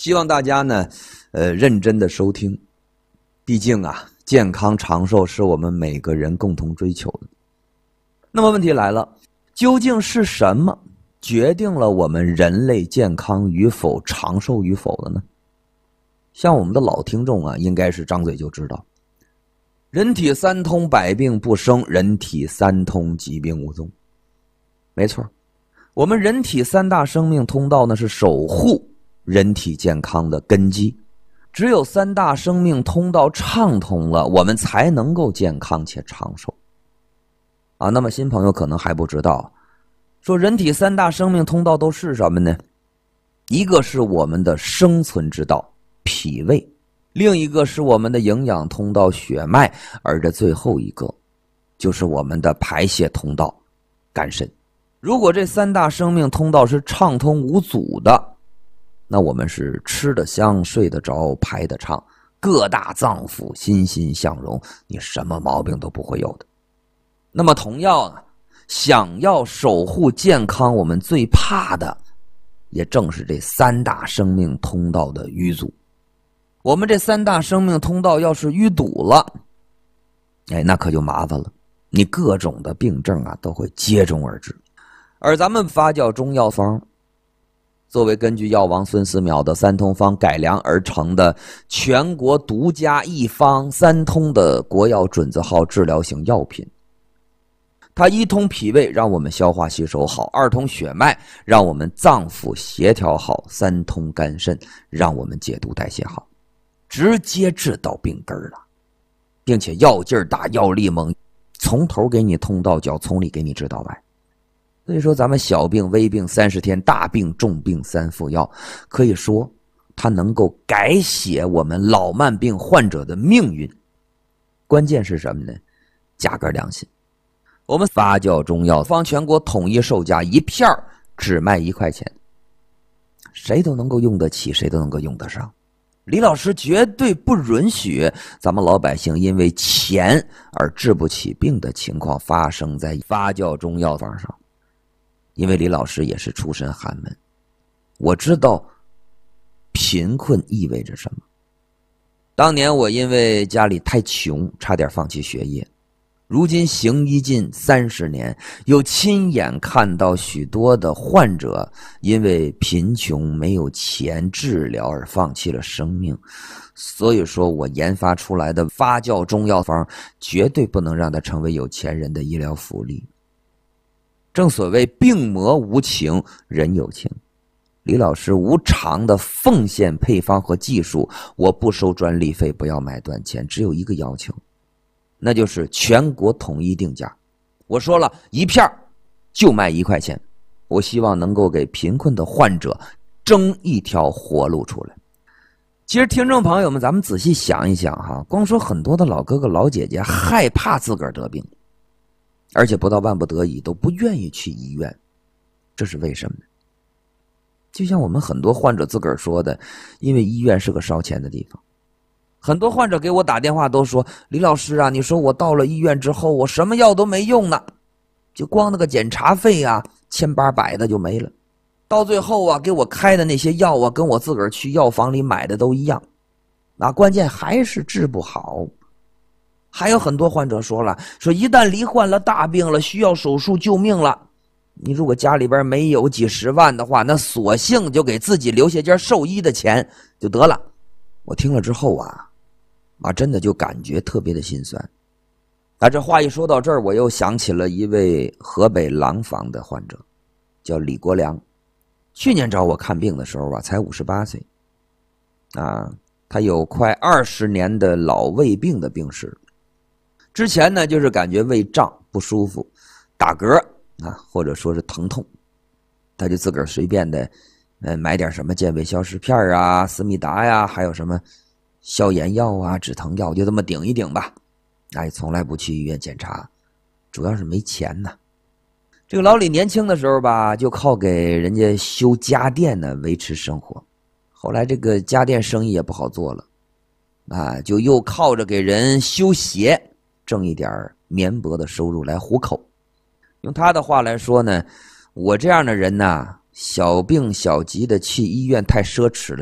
希望大家呢，认真的收听。毕竟啊，健康长寿是我们每个人共同追求的。那么问题来了，究竟是什么决定了我们人类健康与否、长寿与否的呢？像我们的老听众啊，应该是张嘴就知道，人体三通，百病不生；人体三通，疾病无踪。没错，我们人体三大生命通道呢，是守护人体健康的根基。只有三大生命通道畅通了，我们才能够健康且长寿。那么新朋友可能还不知道，说人体三大生命通道都是什么呢？一个是我们的生存之道，脾胃；另一个是我们的营养通道，血脉；而这最后一个就是我们的排泄通道，肝肾。如果这三大生命通道是畅通无阻的，那我们是吃得香，睡得着，排得畅，各大脏腑欣欣向荣，你什么毛病都不会有的。那么同样啊，想要守护健康，我们最怕的也正是这三大生命通道的淤阻。我们这三大生命通道要是淤堵了，那可就麻烦了，你各种的病症啊都会接踵而至。而咱们发酵中药方作为根据药王孙思邈的三通方改良而成的全国独家一方三通的国药准字号治疗型药品，它一通脾胃让我们消化吸收好，二通血脉让我们脏腑协调好，三通肝肾让我们解毒代谢好，直接治到病根了，并且药劲儿大，药力猛，从头给你通到脚，从里给你治到外。所以说咱们小病微病30天，大病重病3副药，可以说它能够改写我们老慢病患者的命运。关键是什么呢？价格良心。我们发酵中药方全国统一售价，一片只卖1块钱，谁都能够用得起，谁都能够用得上。李老师绝对不允许咱们老百姓因为钱而治不起病的情况发生在发酵中药方上。因为李老师也是出身寒门，我知道贫困意味着什么。当年我因为家里太穷，差点放弃学业。如今行医近30年，又亲眼看到许多的患者因为贫穷没有钱治疗而放弃了生命。所以说我研发出来的发酵中药方绝对不能让它成为有钱人的医疗福利。正所谓病魔无情，人有情。李老师无偿的奉献配方和技术，我不收专利费，不要买断钱，只有一个要求，那就是全国统一定价。我说了，一片就卖1块钱，我希望能够给贫困的患者争一条活路出来。其实听众朋友们，咱们仔细想一想哈，光说很多的老哥哥老姐姐害怕自个儿得病，而且不到万不得已都不愿意去医院，这是为什么呢？就像我们很多患者自个儿说的，因为医院是个烧钱的地方。很多患者给我打电话都说，李老师啊，你说我到了医院之后，我什么药都没用呢，就光那个检查费啊，100-800的就没了。到最后啊，给我开的那些药啊，跟我自个儿去药房里买的都一样，关键还是治不好。还有很多患者说了，说一旦罹患了大病了，需要手术救命了，你如果家里边没有几十万的话，那索性就给自己留下点寿医的钱就得了。我听了之后真的就感觉特别的心酸。这话一说到这儿，我又想起了一位河北廊坊的患者，叫李国良。去年找我看病的时候才58岁他有快20年的老胃病的病史。之前呢，就是感觉胃胀不舒服，打嗝或者说是疼痛，他就自个儿随便的买点什么健胃消食片啊、思密达呀，还有什么消炎药啊、止疼药，就这么顶一顶吧。从来不去医院检查，主要是没钱呢。这个老李年轻的时候就靠给人家修家电呢维持生活，后来这个家电生意也不好做了就又靠着给人修鞋挣一点绵薄的收入来糊口。用他的话来说呢，我这样的人小病小疾的去医院太奢侈了，